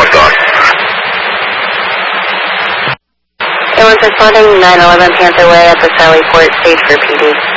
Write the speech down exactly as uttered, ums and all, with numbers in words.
Stock. It was responding nine eleven Panther Way at the Sallyport stage for P D.